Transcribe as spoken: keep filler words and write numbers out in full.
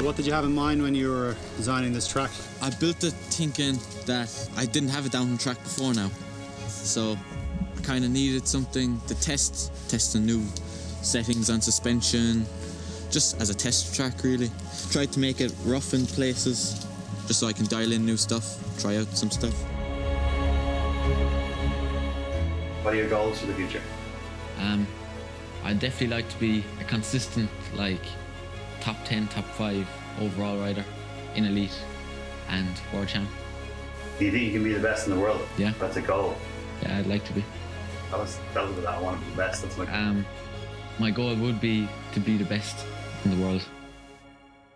So what did you have in mind when you were designing this track? I built it thinking that I didn't have a downhill track before now. So I kind of needed something to test, test the new settings on suspension, just as a test track really. Tried to make it rough in places, just so I can dial in new stuff, try out some stuff. What are your goals for the future? Um, I'd definitely like to be a consistent, like, top ten, top five overall rider in elite and world champ. Do you think you can be the best in the world? Yeah. That's a goal. Yeah, I'd like to be. That was, that was that I want to be the best. That's my Um, my goal would be to be the best in the world.